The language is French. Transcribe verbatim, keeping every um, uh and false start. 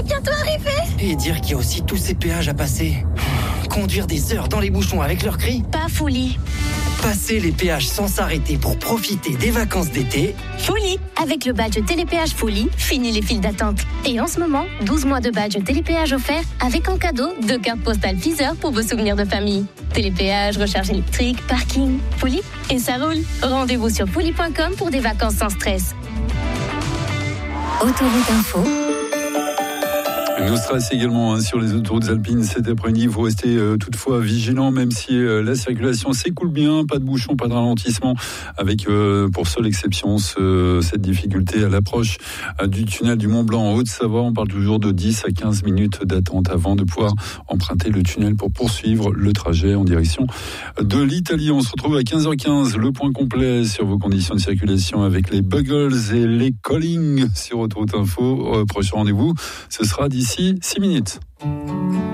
bientôt arrivé. Et dire qu'il y a aussi tous ces péages à passer. Conduire des heures dans les bouchons avec leurs cris. Pas folie. Passer les péages sans s'arrêter pour profiter des vacances d'été. Folie. Avec le badge Télépéage Folie, fini les files d'attente. Et en ce moment, douze mois de badge Télépéage offert avec en cadeau deux cartes postales Deezer pour vos souvenirs de famille. Télépéage, recharge électrique, parking, Folie et ça roule. Rendez-vous sur folie point com pour des vacances sans stress. Autoroute Info. No stress également hein, sur les autoroutes alpines cet après-midi. Il faut rester euh, toutefois vigilant, même si euh, la circulation s'écoule bien. Pas de bouchons, pas de ralentissement, avec euh, pour seule exception ce, cette difficulté à l'approche euh, du tunnel du Mont Blanc en Haute-Savoie. On parle toujours de dix à quinze minutes d'attente avant de pouvoir emprunter le tunnel pour poursuivre le trajet en direction de l'Italie. On se retrouve à quinze heures quinze. Le point complet sur vos conditions de circulation avec les Buggles et les Calling sur Autoroute Info. Euh, prochain rendez-vous, ce sera d'ici six minutes.